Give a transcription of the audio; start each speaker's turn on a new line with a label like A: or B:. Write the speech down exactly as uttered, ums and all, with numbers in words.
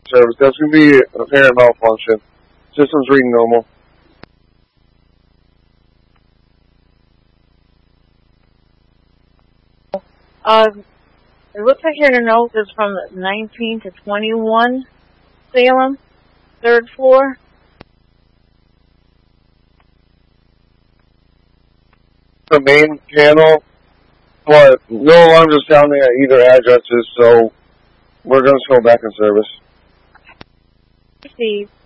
A: service. That's going to be an apparent malfunction. System's reading normal.
B: Uh, it looks like your note is from nineteen to twenty-one Salem, third floor.
A: The main panel, but no alarms are sounding at either addresses, so we're going to go back in service.
B: Received.